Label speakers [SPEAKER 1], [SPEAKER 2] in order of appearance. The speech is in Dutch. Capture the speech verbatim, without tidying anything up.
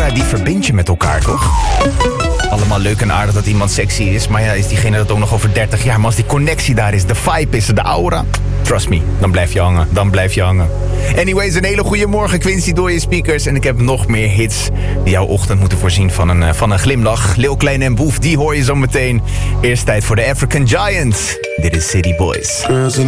[SPEAKER 1] ja, die verbind je met elkaar, toch? Allemaal leuk en aardig dat iemand sexy is. Maar ja, is diegene dat ook nog over dertig jaar? Maar als die connectie daar is, de vibe is, de aura... Trust me, dan blijf je hangen. Dan blijf je hangen. Anyways, een hele goede morgen, Quincy, door je speakers. En ik heb nog meer hits die jouw ochtend moeten voorzien van een, van een glimlach. Lil Klein en Boef, die hoor je zo meteen. Eerst tijd voor de African Giant. Dit is City Boys.
[SPEAKER 2] Girls in